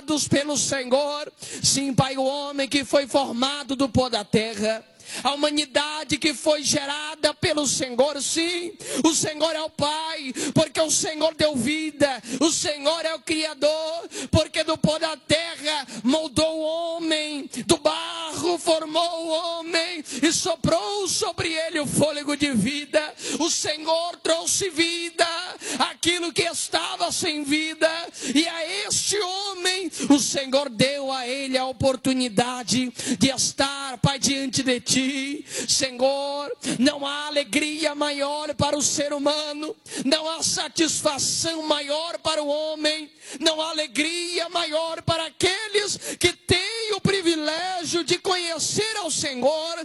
formados pelo Senhor. Sim, Pai, o homem que foi formado do pó da terra, a humanidade que foi gerada pelo Senhor. Sim, o Senhor é o Pai, porque o Senhor deu vida. O Senhor é o Criador, porque do pó da terra moldou o homem, do barro formou o homem e soprou sobre ele o fôlego de vida. O Senhor trouxe vida àquilo que estava sem vida, e a este homem o Senhor deu a ele a oportunidade de estar, Pai, diante de ti. Senhor, não há alegria maior para o ser humano, não há satisfação maior para o homem, não há alegria maior para aqueles que têm o privilégio de conhecer ao Senhor,